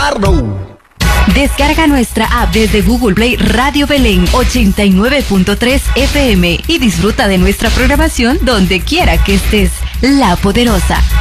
Arrow. Descarga nuestra app desde Google Play Radio Belén 89.3 FM y disfruta de nuestra programación donde quiera que estés. La Poderosa.